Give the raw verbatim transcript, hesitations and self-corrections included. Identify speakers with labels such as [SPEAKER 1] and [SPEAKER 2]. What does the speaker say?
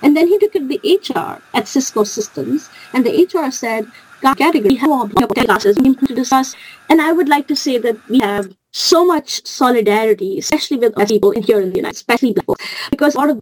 [SPEAKER 1] And then he took it to the H R at Cisco Systems, and the H R said, category, we have classes we to discuss. And I would like to say that we have so much solidarity, especially with people in here in the United States, especially black people, because a lot of